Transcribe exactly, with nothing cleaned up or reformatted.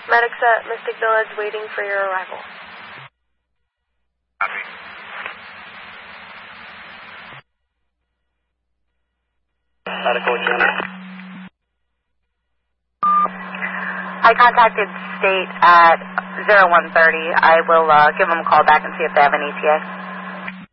Medics at Mystic Village waiting for your arrival. Copy. Medical center. I contacted State at zero one thirty. I will uh, give them a call back and see if they have an E T A.